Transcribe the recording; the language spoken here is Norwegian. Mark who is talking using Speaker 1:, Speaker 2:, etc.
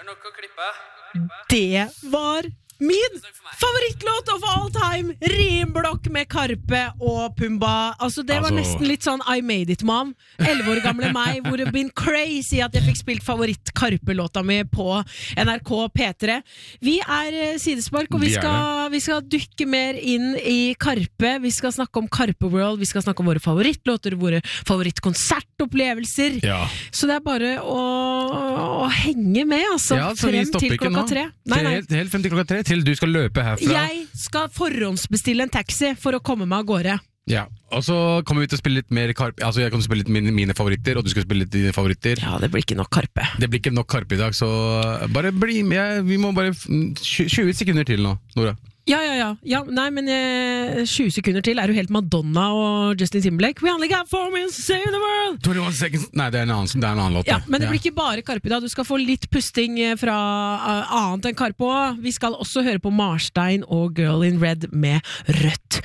Speaker 1: nok å klippe.
Speaker 2: Det var min favorittlåt of all time, Rimblokk med Karpe og Pumba. Altså det var nesten litt sånn I made it, mom. 11 år gamle meg, hvor det been crazy at jeg fikk spilt favoritt Karpe-låta mi på NRK P3. Vi Sidespark, og vi skal dykke mer inn i Karpe. Vi skal snakke om Karpe World, vi skal snakke om våre favorittlåter, våre favorittkonsertopplevelser.
Speaker 3: Ja.
Speaker 2: Så det bare å henge med, altså.
Speaker 3: Ja, så
Speaker 2: frem til klokka 3. Nei.
Speaker 3: Helt frem til klokka 3, til du skal løpe herfra.
Speaker 2: Jeg skal forhåndsbestille en taxi for å komme meg av gårde.
Speaker 3: Ja, og så kommer vi til å spille litt mer Karpe. Altså jeg kommer til å spille litt mine favoritter, og du skal spille litt dine favoritter.
Speaker 2: Ja, det blir ikke nok Karpe.
Speaker 3: Det blir ikke nok Karpe i dag, så bare bli med. Vi må bare 20 sekunder til nå, Nora.
Speaker 2: Ja, nei, men 20 sekunder til du helt Madonna og Justin Timberlake. We only got 4 minutes to save the world.
Speaker 3: 21 seconds. Nei, det er en annen låt.
Speaker 2: Ja, men det blir ikke bare Karpe da. Du skal få litt pusting fra annet enn Karpe også. Vi skal også høre på Marstein og Girl in Red med Rødt.